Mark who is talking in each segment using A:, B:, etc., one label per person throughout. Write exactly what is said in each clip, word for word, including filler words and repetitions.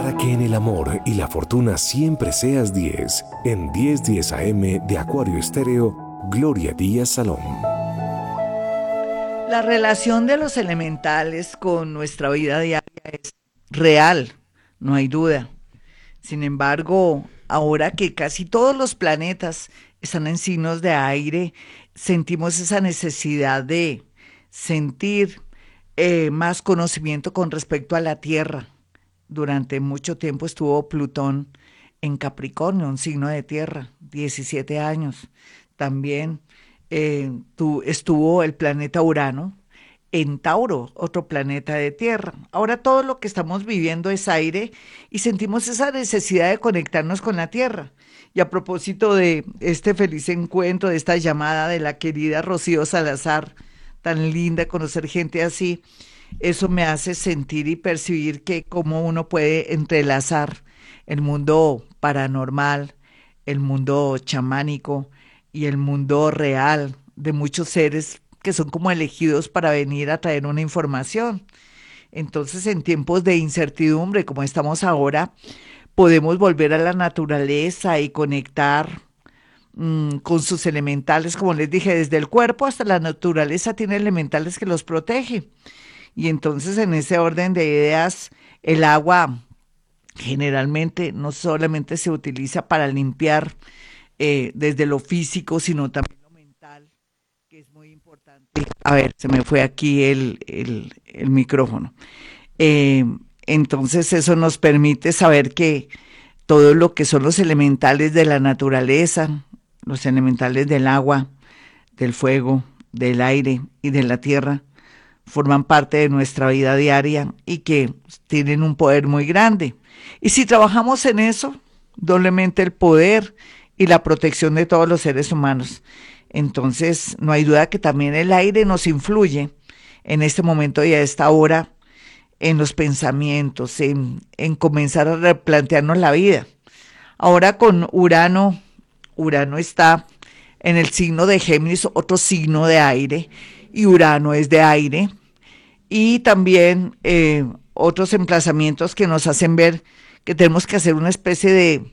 A: Para que en el amor y la fortuna siempre seas diez, en diez diez A M de Acuario Estéreo, Gloria Díaz Salón.
B: La relación de los elementales con nuestra vida diaria es real, no hay duda. Sin embargo, ahora que casi todos los planetas están en signos de aire, sentimos esa necesidad de sentir eh, más conocimiento con respecto a la Tierra. Durante mucho tiempo estuvo Plutón en Capricornio, un signo de tierra, diecisiete años. También eh, tu, estuvo el planeta Urano en Tauro, otro planeta de tierra. Ahora todo lo que estamos viviendo es aire y sentimos esa necesidad de conectarnos con la tierra. Y a propósito de este feliz encuentro, de esta llamada de la querida Rocío Salazar, tan linda conocer gente así, eso me hace sentir y percibir que cómo uno puede entrelazar el mundo paranormal, el mundo chamánico y el mundo real de muchos seres que son como elegidos para venir a traer una información. Entonces, en tiempos de incertidumbre como estamos ahora, podemos volver a la naturaleza y conectar mm, con sus elementales, como les dije, desde el cuerpo hasta la naturaleza tiene elementales que los protege. Y entonces en ese orden de ideas, el agua generalmente no solamente se utiliza para limpiar eh, desde lo físico, sino también lo mental, que es muy importante. A ver, se me fue aquí el, el, el micrófono. Eh, entonces eso nos permite saber que todo lo que son los elementales de la naturaleza, los elementales del agua, del fuego, del aire y de la tierra, forman parte de nuestra vida diaria y que tienen un poder muy grande. Y si trabajamos en eso, doblemente el poder y la protección de todos los seres humanos. Entonces, no hay duda que también el aire nos influye en este momento y a esta hora en los pensamientos, en, en comenzar a replantearnos la vida. Ahora con Urano, Urano está en el signo de Géminis, otro signo de aire, y Urano es de aire, y también eh, otros emplazamientos que nos hacen ver que tenemos que hacer una especie de,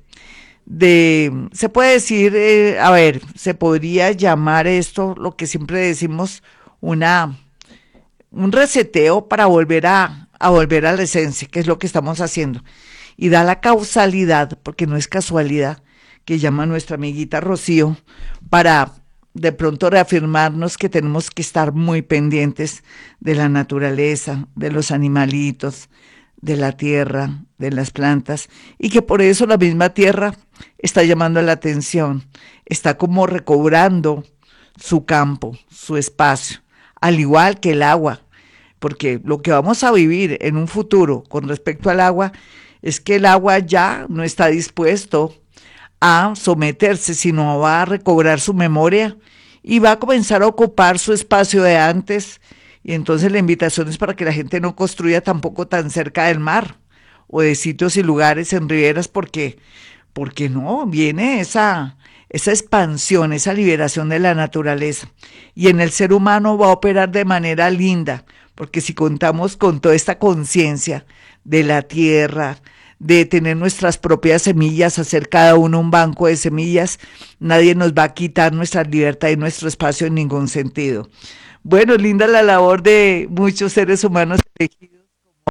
B: de se puede decir, eh, a ver, se podría llamar esto, lo que siempre decimos, una, un reseteo para volver a, a volver a la esencia, que es lo que estamos haciendo. Y da la causalidad, porque no es casualidad, que llama nuestra amiguita Rocío, para de pronto reafirmarnos que tenemos que estar muy pendientes de la naturaleza, de los animalitos, de la tierra, de las plantas, y que por eso la misma tierra está llamando la atención, está como recobrando su campo, su espacio, al igual que el agua, porque lo que vamos a vivir en un futuro con respecto al agua es que el agua ya no está dispuesto a someterse, sino va a recobrar su memoria y va a comenzar a ocupar su espacio de antes. Y entonces la invitación es para que la gente no construya tampoco tan cerca del mar o de sitios y lugares en riberas, porque, porque no, viene esa, esa expansión, esa liberación de la naturaleza. Y en el ser humano va a operar de manera linda, porque si contamos con toda esta conciencia de la tierra, de tener nuestras propias semillas, hacer cada uno un banco de semillas, nadie nos va a quitar nuestra libertad y nuestro espacio en ningún sentido. Bueno, linda la labor de muchos seres humanos elegidos.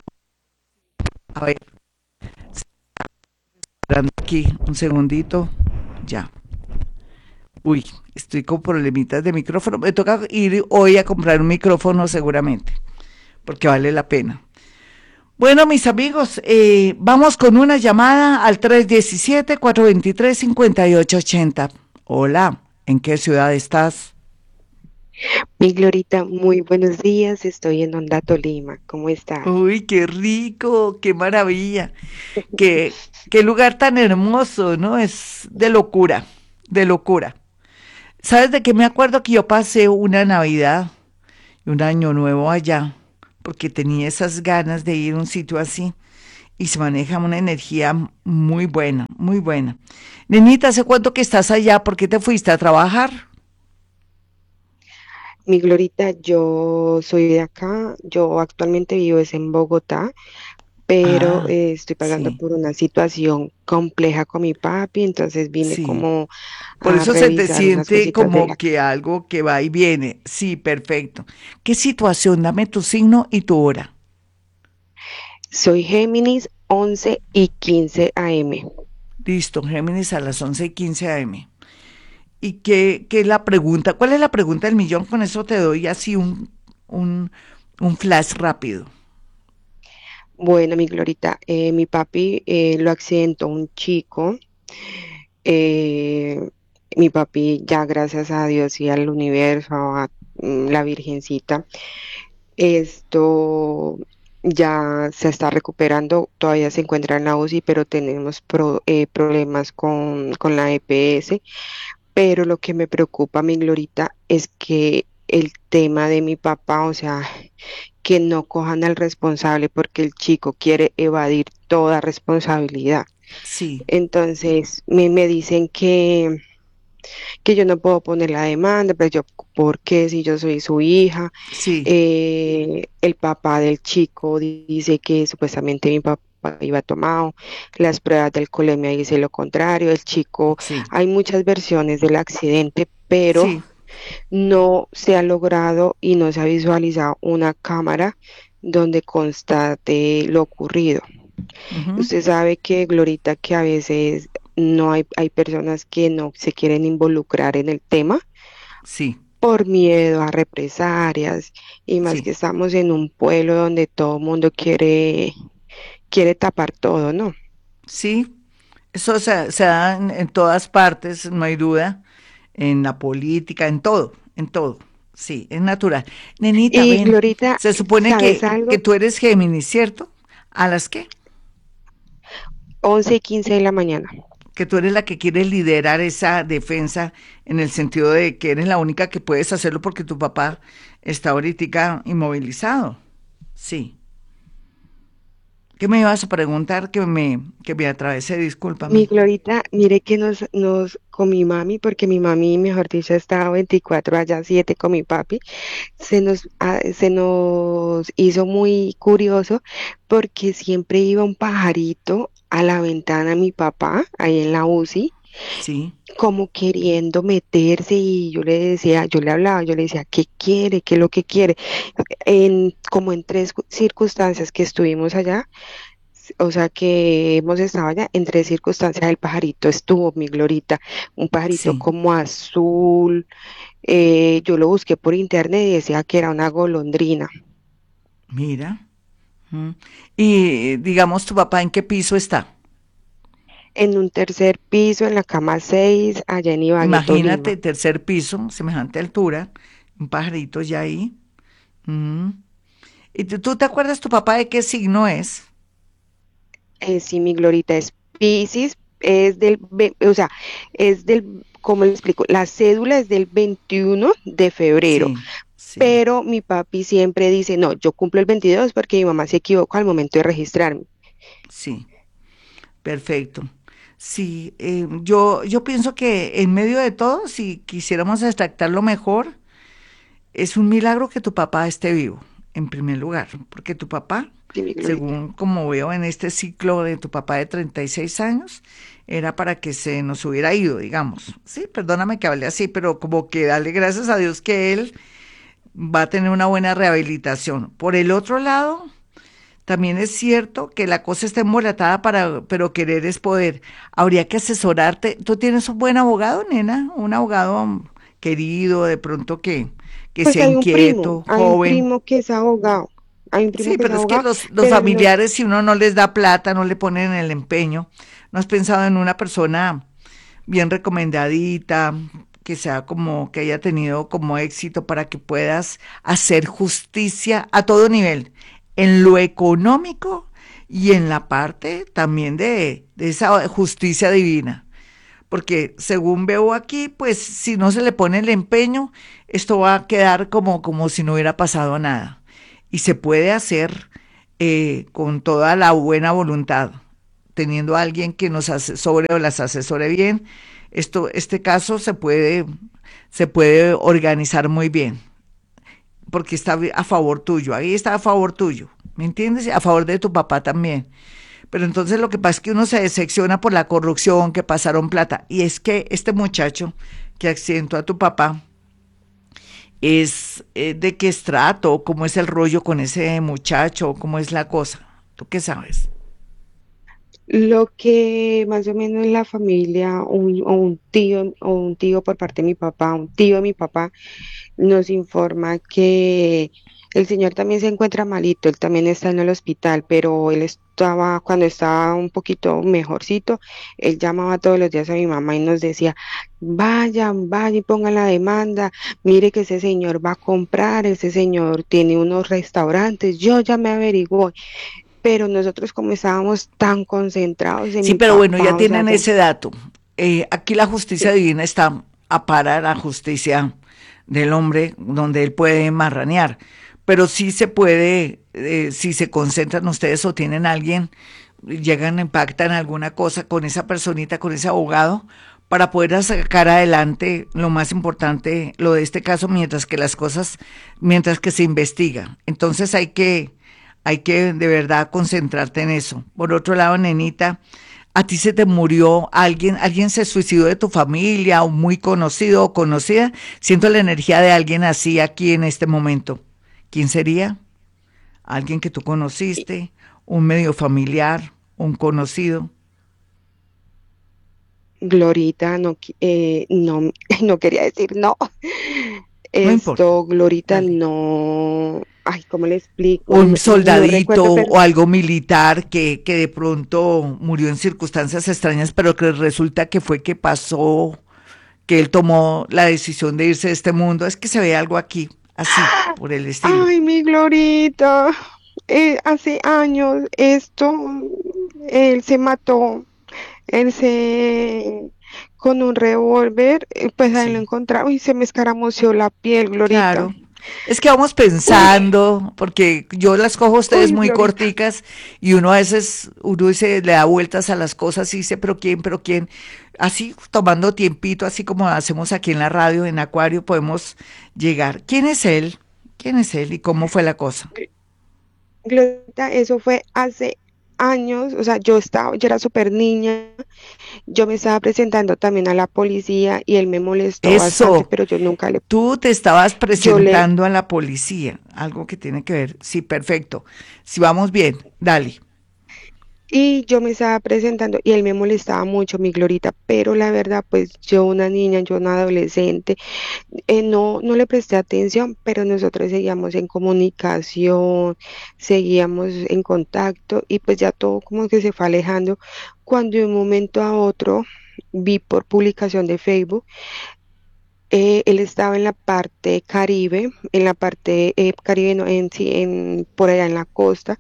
B: A ver, esperando aquí un segundito, ya. Uy, estoy con problemitas de micrófono. Me toca ir hoy a comprar un micrófono seguramente, porque vale la pena. Bueno, mis amigos, eh, vamos con una llamada al tres uno siete, cuatro dos tres, cinco ocho ocho cero. Hola, ¿en qué ciudad estás?
C: Mi Glorita, muy buenos días. Estoy en Onda, Tolima. ¿Cómo estás?
B: Uy, qué rico, qué maravilla, qué, qué lugar tan hermoso, ¿no? Es de locura, de locura. ¿Sabes de qué me acuerdo? Que yo pasé una Navidad y un Año Nuevo allá, porque tenía esas ganas de ir a un sitio así. Y se maneja una energía muy buena, muy buena. Nenita, ¿hace cuánto que estás allá? ¿Por qué te fuiste a trabajar?
C: Mi Glorita, yo soy de acá. Yo actualmente vivo es en Bogotá, pero
B: Ah,
C: eh, estoy pasando
B: sí,
C: por una situación compleja con mi papi, entonces vine
B: sí.
C: como
B: Por
C: a
B: eso se te
C: revisar unas
B: siente
C: cositas de
B: como
C: la
B: que
C: casa.
B: algo que va y viene. Sí, perfecto. ¿Qué situación? Dame tu signo y tu hora.
C: Soy Géminis once y quince A M.
B: Listo, Géminis a las once y quince a m. ¿Y qué, qué es la pregunta? ¿Cuál es la pregunta del millón? Con eso te doy así un, un, un flash rápido.
C: Bueno, mi Glorita, eh, mi papi eh, lo accidentó un chico. eh, Mi papi, ya gracias a Dios y al universo, a mm, la Virgencita, esto ya se está recuperando, todavía se encuentra en la U C I, pero tenemos pro- eh, problemas con, con la E P S. Pero lo que me preocupa, mi Glorita, es que el tema de mi papá, o sea, que no cojan al responsable porque el chico quiere evadir toda responsabilidad.
B: Sí,
C: Entonces, me, me dicen que, que yo no puedo poner la demanda, pero yo, ¿por qué si yo soy su hija?
B: sí,
C: Eh, el papá del chico dice que supuestamente mi papá iba tomado, las pruebas del colemia dice lo contrario, el chico,
B: sí,
C: hay muchas versiones del accidente, pero
B: sí.
C: no se ha logrado y no se ha visualizado una cámara donde constate lo ocurrido.
B: Ujú,
C: Usted sabe que, Glorita, que a veces no hay, hay personas que no se quieren involucrar en el tema
B: sí,
C: por miedo a represalias y más que
B: sí,
C: estamos en un pueblo donde todo el mundo quiere, quiere tapar todo, ¿no?
B: sí. Eso se, se da en, en todas partes, no hay duda. En la política, en todo, en todo. Sí, es natural. Nenita,
C: Y
B: ven.
C: Glorita,
B: Se supone
C: ¿sabes
B: que, que
C: algo?
B: tú eres Géminis, ¿cierto? ¿A las qué?
C: Once y quince de la mañana.
B: Que tú eres la que quiere liderar esa defensa en el sentido de que eres la única que puedes hacerlo porque tu papá está ahorita inmovilizado. Sí. ¿Qué me ibas a preguntar que me, que me atravesé?
C: Mi
B: Discúlpame.
C: Glorita, mire que nos, nos, con mi mami, porque mi mami, mejor dicho, estaba veinticuatro allá siete con mi papi, se nos, ah, se nos hizo muy curioso porque siempre iba un pajarito a la ventana de mi papá, ahí en la U C I,
B: Sí,
C: como queriendo meterse y yo le decía, yo le hablaba, yo le decía, ¿qué quiere? ¿Qué es lo que quiere? En, como en tres cu- circunstancias que estuvimos allá, o sea que hemos estado allá en tres circunstancias. El pajarito estuvo, mi Glorita, un pajarito
B: sí.
C: como azul. Eh, yo lo busqué por internet y decía que era una golondrina.
B: Mira. Mm. Y digamos, tu papá, ¿en qué piso está?
C: En un tercer piso, en la cama seis, allá en Ibagué,
B: Imagínate,
C: Tolima.
B: tercer piso, semejante altura, un pajarito ya ahí. Mm. ¿Y tú, tú te acuerdas tu papá de qué signo es?
C: Eh, sí, mi Glorita es Piscis, es del, ve- o sea, es del, ¿cómo le explico? La cédula es del veintiuno de febrero,
B: Sí, sí,
C: pero mi papi siempre dice, no, yo cumplo el veintidós porque mi mamá se equivocó al momento de registrarme.
B: sí, perfecto. Sí, eh, yo, yo pienso que en medio de todo, si quisiéramos extractarlo mejor, es un milagro que tu papá esté vivo, en primer lugar, porque tu papá,
C: Sí, mi Glorita.
B: según como veo en este ciclo de tu papá de treinta y seis años, era para que se nos hubiera ido, digamos. Sí, perdóname que hable así, pero como que dale gracias a Dios que él va a tener una buena rehabilitación. Por el otro lado, también es cierto que la cosa está embolatada para, pero querer es poder. Habría que asesorarte. ¿Tú tienes un buen abogado, nena? Un abogado querido, de pronto que, que
C: Pues
B: sea
C: hay un primo,
B: inquieto,
C: hay un
B: joven.
C: primo que es abogado, hay un primo
B: Sí,
C: que es
B: pero es que
C: abogado,
B: los, los
C: pero lo,
B: familiares, si uno no les da plata, no le ponen el empeño. ¿No has pensado en una persona bien recomendadita, que sea como, que haya tenido como éxito para que puedas hacer justicia a todo nivel, en lo económico y en la parte también de, de esa justicia divina? Porque según veo aquí, pues si no se le pone el empeño, esto va a quedar como, como si no hubiera pasado nada. Y se puede hacer eh, con toda la buena voluntad, teniendo a alguien que nos asesore o las asesore bien. Esto, este caso se puede, se puede organizar muy bien, porque está a favor tuyo, ahí está a favor tuyo. ¿me entiendes? A favor de tu papá también. Pero entonces lo que pasa es que uno se decepciona por la corrupción, que pasaron plata. Y es que este muchacho que accidentó a tu papá, es eh, de qué estrato, cómo es el rollo con ese muchacho, cómo es la cosa. ¿Tú qué sabes?
C: Lo que más o menos la familia, un, o un tío, o un tío por parte de mi papá, un tío de mi papá, nos informa que el señor también se encuentra malito, él también está en el hospital, pero él estaba, cuando estaba un poquito mejorcito, él llamaba todos los días a mi mamá y nos decía, vayan, vayan y pongan la demanda, mire que ese señor va a comprar, ese señor tiene unos restaurantes, yo ya me averiguo, pero nosotros como estábamos tan concentrados en
B: Sí,
C: mi
B: pero bueno, ya
C: papá, o sea,
B: tienen
C: ya,
B: ese dato. Eh, aquí la justicia
C: sí,
B: divina está a para la justicia del hombre, donde él puede marranear. Pero sí se puede, eh, si se concentran ustedes o tienen a alguien, llegan, impactan alguna cosa con esa personita, con ese abogado, para poder sacar adelante lo más importante, lo de este caso, mientras que las cosas, mientras que se investiga. Entonces hay que, hay que de verdad concentrarte en eso. Por otro lado, nenita, ¿a ti se te murió alguien, alguien se suicidó de tu familia o muy conocido o conocida? Siento la energía de alguien así aquí en este momento. ¿Quién sería? ¿Alguien que tú
C: y
B: conociste? ¿Un medio familiar? ¿Un conocido?
C: Glorita no, qui- eh, no, no quería decir no.
B: No importa.
C: Esto, Glorita,
B: Dale.
C: no, ay, ¿cómo le explico?
B: Un
C: No, no
B: soldadito
C: recuerdo, pero
B: o algo militar que, que de pronto murió en circunstancias extrañas, pero que resulta que fue que pasó, que él tomó la decisión de irse de este mundo. Es que se ve algo aquí, así, por el estilo.
C: ay, mi Glorita, eh, hace años esto, él se mató, él se, con un revólver, eh, pues ahí lo
B: Sí.
C: encontraba y se me escaramució la piel, Glorita.
B: Claro. Es que vamos
C: Uy,
B: pensando, porque yo las cojo a ustedes
C: uy,
B: muy
C: Glorita.
B: corticas y uno a veces, uno dice, le da vueltas a las cosas y dice, pero quién, pero quién. Así, tomando tiempito, así como hacemos aquí en la radio, en Acuario, podemos llegar. ¿Quién es él? ¿Quién es él y cómo fue la cosa?
C: Glorita, eso fue hace años, o sea, yo estaba, yo era súper niña, yo me estaba presentando también a la policía y él me molestó bastante,
B: Eso,
C: pero yo nunca le,
B: tú te estabas
C: yo le,
B: presentando a la policía, algo que tiene que ver. Sí, perfecto. Si vamos bien, dale.
C: y yo me estaba presentando y él me molestaba mucho, mi Glorita, pero la verdad, pues yo una niña, yo una adolescente, eh, no, no le presté atención, pero nosotros seguíamos en comunicación, seguíamos en contacto y pues ya todo como que se fue alejando, cuando de un momento a otro vi por publicación de Facebook. Eh, él estaba en la parte Caribe, en la parte eh, Caribe, no, en, sí, en, por allá en la costa,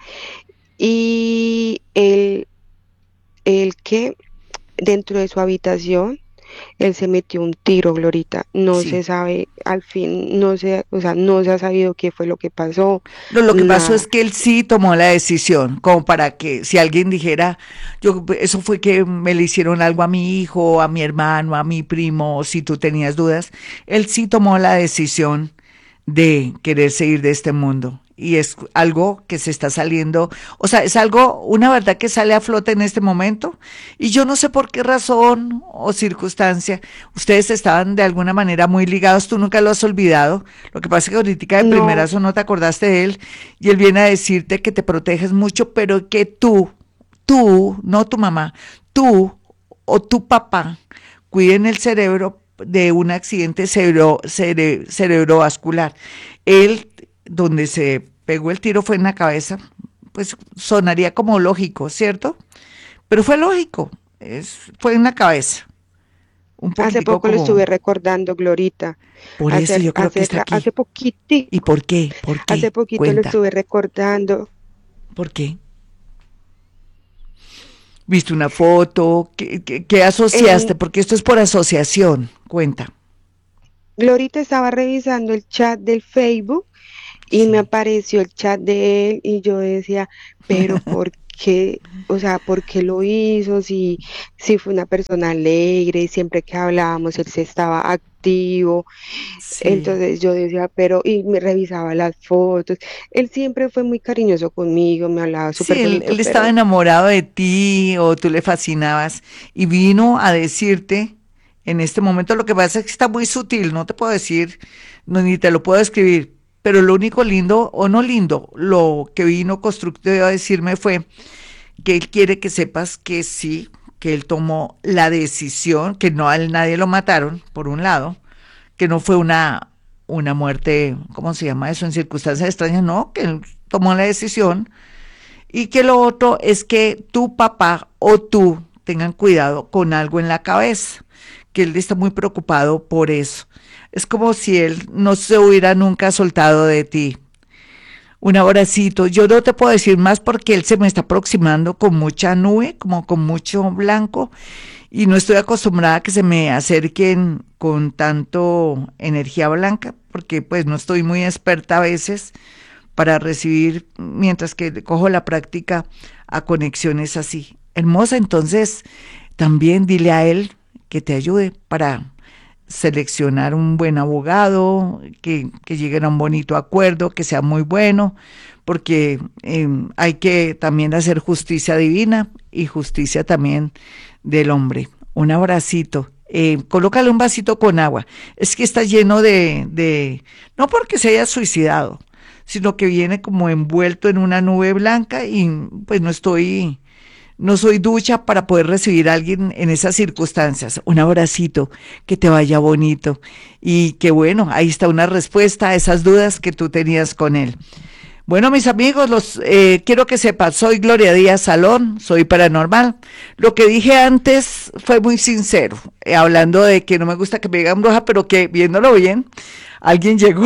C: y él, él que dentro de su habitación, él se metió un tiro, Glorita. No se
B: Sí.
C: sabe, al fin, no se, o sea, no se ha sabido qué fue lo que pasó,
B: No, lo que pasó es
C: nada.
B: que él sí tomó la decisión, como para que si alguien dijera, yo, eso fue que me le hicieron algo a mi hijo, a mi hermano, a mi primo, si tú tenías dudas, él sí tomó la decisión de quererse ir de este mundo. Y es algo que se está saliendo, o sea, es algo, una verdad que sale a flote en este momento. Y yo no sé por qué razón o circunstancia, ustedes estaban de alguna manera muy ligados, tú nunca lo has olvidado. Lo que pasa es que ahorita de
C: No,
B: primerazo no te acordaste de él y él viene a decirte que te proteges mucho, pero que tú, tú, no tu mamá, tú o tu papá cuiden el cerebro de un accidente cerebro, cere, cerebrovascular. Él, donde se pegó el tiro fue en la cabeza, pues sonaría como lógico, ¿cierto? Pero fue lógico, es, fue en la cabeza, un
C: hace
B: poquitico
C: poco lo
B: como,
C: estuve recordando, Glorita.
B: por eso
C: Hace,
B: yo creo que
C: hace,
B: está
C: ra- hace
B: aquí. ¿Y
C: poquitico,
B: por qué? ¿Por
C: hace
B: qué?
C: poquito lo
B: Cuenta,
C: estuve recordando.
B: ¿por qué? ¿Viste una foto? ¿Qué, qué, qué asociaste?
C: En,
B: Porque esto es por asociación, cuenta.
C: Glorita estaba revisando el chat del Facebook y me
B: Sí.
C: apareció el chat de él y yo decía, pero ¿por qué, o sea, por qué lo hizo, si, si fue una persona alegre, siempre que hablábamos él se estaba activo.
B: Sí.
C: Entonces yo decía, pero, y me revisaba las fotos. Él siempre fue muy cariñoso conmigo, me hablaba
B: Sí,
C: súper
B: él,
C: bonito,
B: él estaba
C: pero
B: enamorado de ti o tú le fascinabas y vino a decirte en este momento, lo que pasa es que está muy sutil, no te puedo decir, no, ni te lo puedo escribir, pero lo único lindo o no lindo, lo que vino constructivo a decirme fue que él quiere que sepas que sí, que él tomó la decisión, que no a él nadie lo mataron, por un lado, que no fue una, una muerte, ¿cómo se llama eso? En circunstancias extrañas, no, que él tomó la decisión y que lo otro es que tu papá o tú tengan cuidado con algo en la cabeza, que él está muy preocupado por eso. Es como si él no se hubiera nunca soltado de ti. Un abracito. Yo no te puedo decir más porque él se me está aproximando con mucha nube, como con mucho blanco, y no estoy acostumbrada a que se me acerquen con tanto energía blanca, porque pues no estoy muy experta a veces para recibir, mientras que cojo la práctica a conexiones así. Hermosa, entonces también dile a él que te ayude para seleccionar un buen abogado, que, que lleguen a un bonito acuerdo, que sea muy bueno, porque eh, hay que también hacer justicia divina y justicia también del hombre. Un abracito. Eh, colócale un vasito con agua. Es que está lleno de, de, no porque se haya suicidado, sino que viene como envuelto en una nube blanca y pues no estoy, no soy ducha para poder recibir a alguien en esas circunstancias. Un abracito, que te vaya bonito y que bueno, ahí está una respuesta a esas dudas que tú tenías con él. Bueno, mis amigos, los eh, quiero que sepan, soy Gloria Díaz Salón, soy paranormal. Lo que dije antes fue muy sincero, eh, hablando de que no me gusta que me digan bruja, pero que viéndolo bien, alguien llegó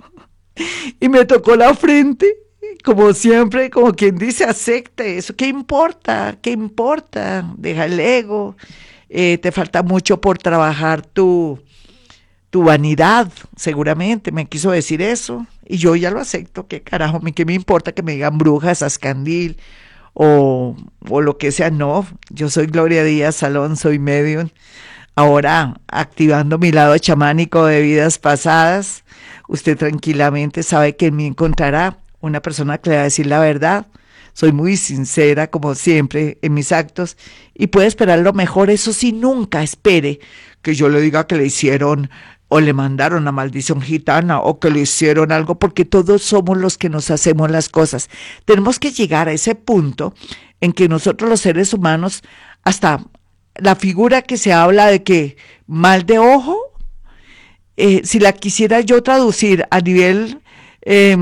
B: y me tocó la frente, como siempre, como quien dice, acepte eso. ¿Qué importa? ¿Qué importa? Deja el ego. Eh, te falta mucho por trabajar tu, tu vanidad, seguramente. Me quiso decir eso. Y yo ya lo acepto. ¿Qué carajo? ¿Qué me importa que me digan brujas, ascandil o, o lo que sea? No, yo soy Gloria Díaz Salón, soy medium. Ahora, activando mi lado chamánico de vidas pasadas, usted tranquilamente sabe que en mí encontrará una persona que le va a decir la verdad. Soy muy sincera, como siempre, en mis actos y puede esperar lo mejor. Eso sí, nunca espere que yo le diga que le hicieron o le mandaron una maldición gitana o que le hicieron algo, porque todos somos los que nos hacemos las cosas. Tenemos que llegar a ese punto en que nosotros los seres humanos, hasta la figura que se habla de que mal de ojo, eh, si la quisiera yo traducir a nivel eh,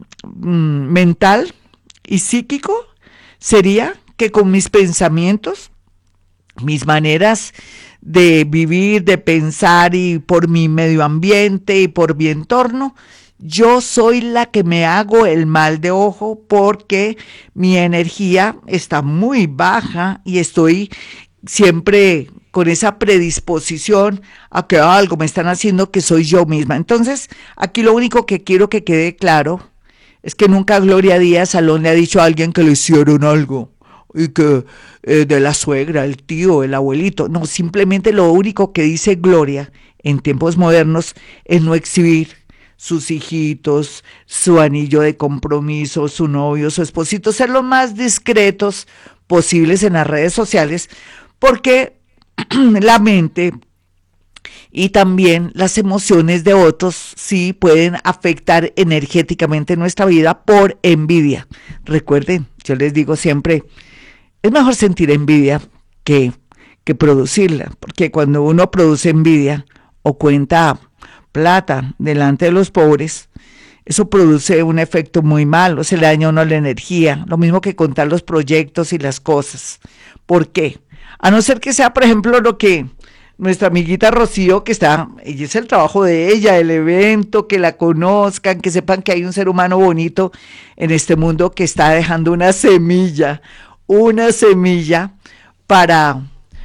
B: mental y psíquico, sería que con mis pensamientos, mis maneras de vivir, de pensar y por mi medio ambiente y por mi entorno, yo soy la que me hago el mal de ojo porque mi energía está muy baja y estoy siempre con esa predisposición a que algo me están haciendo que soy yo misma. Entonces, aquí lo único que quiero que quede claro es que nunca Gloria Díaz Salón le ha dicho a alguien que le hicieron algo y que eh, de la suegra, el tío, el abuelito. No, simplemente lo único que dice Gloria en tiempos modernos es no exhibir sus hijitos, su anillo de compromiso, su novio, su esposito, ser lo más discretos posibles en las redes sociales, porque la mente y también las emociones de otros sí pueden afectar energéticamente nuestra vida por envidia. Recuerden, yo les digo siempre, es mejor sentir envidia que, que producirla, porque cuando uno produce envidia o cuenta plata delante de los pobres, eso produce un efecto muy malo, se le daña a uno la energía, lo mismo que contar los proyectos y las cosas. ¿Por qué? A no ser que sea, por ejemplo, lo que nuestra amiguita Rocío, que está, ella es el trabajo de ella, el evento, que la conozcan, que sepan que hay un ser humano bonito en este mundo que está dejando una semilla, una semilla para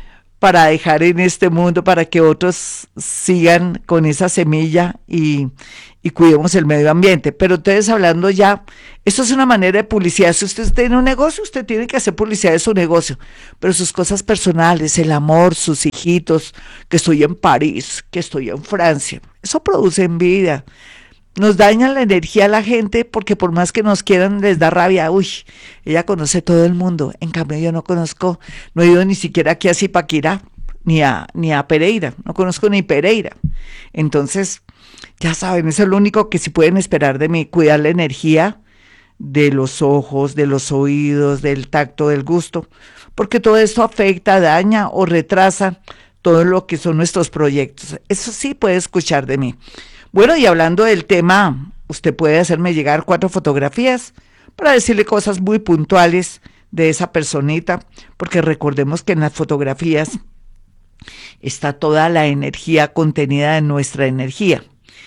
B: para dejar en este mundo, para que otros sigan con esa semilla y, y cuidemos el medio ambiente. Pero entonces hablando ya, esto es una manera de publicidad. Si usted tiene un negocio, usted tiene que hacer publicidad de su negocio, pero sus cosas personales, el amor, sus hijitos, que estoy en París, que estoy en Francia, eso produce envidia. Nos dañan la energía a la gente porque por más que nos quieran les da rabia. Uy, ella conoce todo el mundo, en cambio yo no conozco, no he ido ni siquiera aquí a Zipaquirá, ni a, ni a Pereira, no conozco ni Pereira. Entonces, ya saben, eso es lo único que sí pueden esperar de mí, cuidar la energía de los ojos, de los oídos, del tacto, del gusto, porque todo esto afecta, daña o retrasa todo lo que son nuestros proyectos. Eso sí puede escuchar de mí. Bueno, y hablando del tema, usted puede hacerme llegar cuatro fotografías para decirle cosas muy puntuales de esa personita, porque recordemos que en las fotografías está toda la energía contenida en nuestra energía.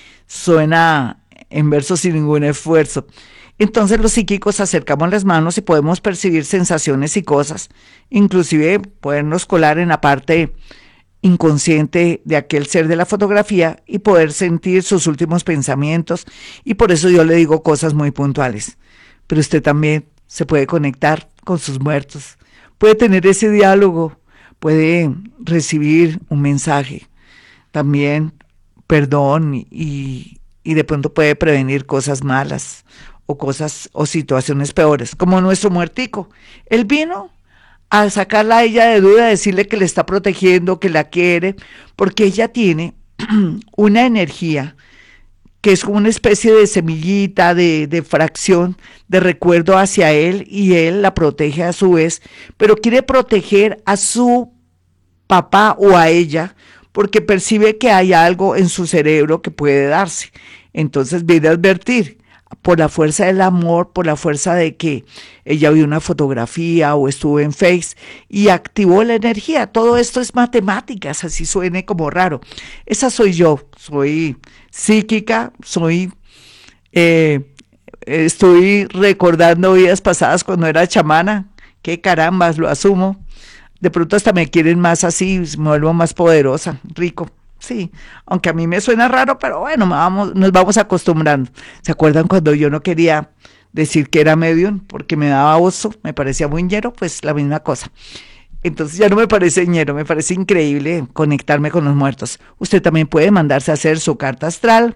B: Suena en verso sin ningún esfuerzo. Entonces los psíquicos acercamos las manos y podemos percibir sensaciones y cosas, inclusive podernos colar en la parte inconsciente de aquel ser de la fotografía y poder sentir sus últimos pensamientos, y por eso yo le digo cosas muy puntuales. Pero usted también se puede conectar con sus muertos, puede tener ese diálogo, puede recibir un mensaje, también perdón, y, y de pronto puede prevenir cosas malas o cosas o situaciones peores, como nuestro muertico. Él vino a sacarla a ella de duda, a decirle que le está protegiendo, que la quiere, porque ella tiene una energía que es como una especie de semillita, de, de fracción, de recuerdo hacia él, y él la protege a su vez, pero quiere proteger a su papá o a ella, porque percibe que hay algo en su cerebro que puede darse. Entonces viene a advertir, por la fuerza del amor, por la fuerza de que ella vio una fotografía o estuvo en Face y activó la energía. Todo esto es matemáticas, así suene como raro. Esa soy yo, soy psíquica, soy, eh, estoy recordando vidas pasadas cuando era chamana. Qué carambas, lo asumo. De pronto hasta me quieren más así, me vuelvo más poderosa, rico. Sí, aunque a mí me suena raro, pero bueno, vamos, nos vamos acostumbrando. ¿Se acuerdan cuando yo no quería decir que era medium porque me daba oso, me parecía muy ñero? Pues la misma cosa. Entonces ya no me parece ñero, me parece increíble conectarme con los muertos. Usted también puede mandarse a hacer su carta astral,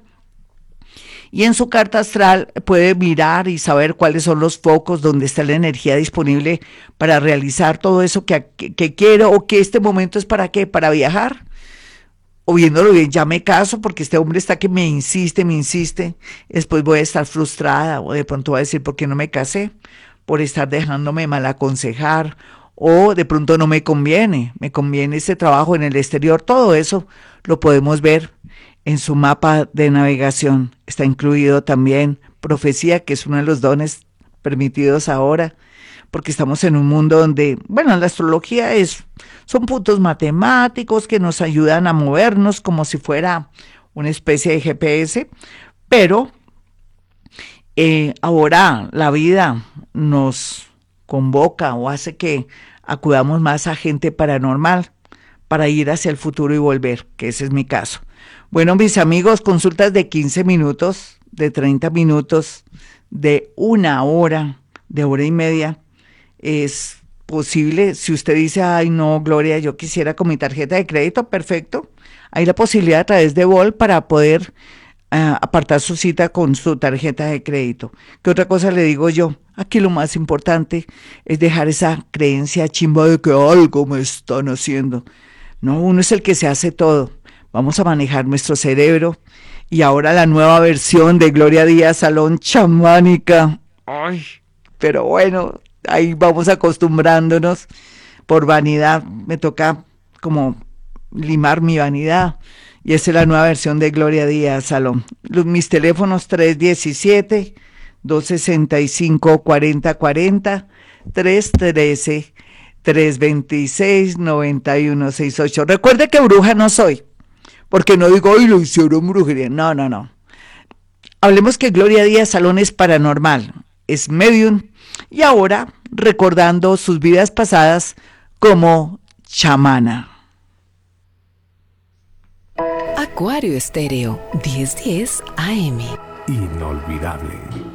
B: y en su carta astral puede mirar y saber cuáles son los focos donde está la energía disponible para realizar todo eso que, que, que quiero, o que este momento es para qué, para viajar. O viéndolo bien, ya me caso porque este hombre está que me insiste, me insiste, después voy a estar frustrada, o de pronto voy a decir por qué no me casé, por estar dejándome mal aconsejar, o de pronto no me conviene, me conviene este trabajo en el exterior. Todo eso lo podemos ver en su mapa de navegación. Está incluido también profecía, que es uno de los dones permitidos ahora, porque estamos en un mundo donde, bueno, la astrología es, son puntos matemáticos que nos ayudan a movernos como si fuera una especie de G P S, pero eh, ahora la vida nos convoca o hace que acudamos más a gente paranormal para ir hacia el futuro y volver, que ese es mi caso. Bueno, mis amigos, consultas de quince minutos, de treinta minutos, de una hora, de hora y media. Es posible, si usted dice, ay no, Gloria, yo quisiera con mi tarjeta de crédito, perfecto. Hay la posibilidad a través de Vol para poder uh, apartar su cita con su tarjeta de crédito. ¿Qué otra cosa le digo yo? Aquí lo más importante es dejar esa creencia chimba de que algo me están haciendo. No, uno es el que se hace todo. Vamos a manejar nuestro cerebro. Y ahora la nueva versión de Gloria Díaz Salón Chamánica. Ay, pero bueno, ahí vamos acostumbrándonos. Por vanidad, me toca como limar mi vanidad. Y esa es la nueva versión de Gloria Díaz Salón. Los, mis teléfonos tres diecisiete, dos sesenta y cinco, cuarenta cuarenta, tres trece, tres veintiséis, noventa y uno sesenta y ocho. Recuerde que bruja no soy, porque no digo, ay, lo hicieron brujería. No, no, no. Hablemos que Gloria Díaz Salón es paranormal, es medium, y ahora recordando sus vidas pasadas como chamana.
D: Acuario Estéreo, diez diez A M.
A: Inolvidable.